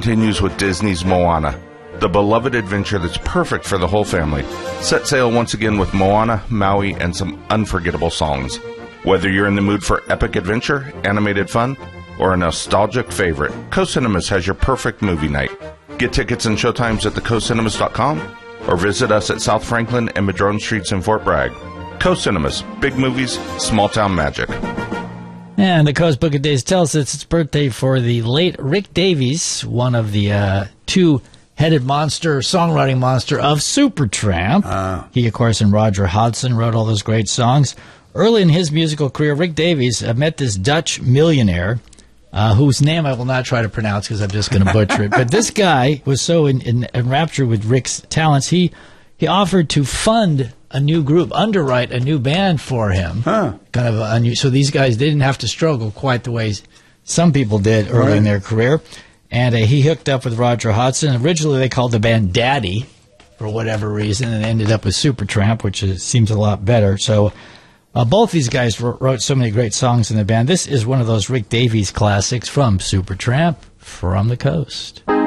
continues with Disney's Moana, the beloved adventure that's perfect for the whole family. Set sail once again with Moana, Maui, and some unforgettable songs. Whether you're in the mood for epic adventure, animated fun, or a nostalgic favorite, Co-Cinemas has your perfect movie night. Get tickets and showtimes at thecocinemas.com or visit us at South Franklin and Madrone Streets in Fort Bragg. Co-Cinemas, big movies, small town magic. And the Coast Book of Days tells us it's birthday for the late Rick Davies, one of the two-headed monster, songwriting monster of Supertramp. He, of course, and Roger Hodgson wrote all those great songs. Early in his musical career, Rick Davies met this Dutch millionaire, whose name I will not try to pronounce because I'm just going to butcher it. But this guy was so enraptured with Rick's talents, he offered to fund a new group, underwrite a new band for him. Kind of so these guys didn't have to struggle quite the way some people did early in their career. And he hooked up with Roger Hodgson. Originally, they called the band Daddy for whatever reason, and ended up with Supertramp, which seems a lot better. So both these guys wrote so many great songs in the band. This is one of those Rick Davies classics from Supertramp, From the Coast.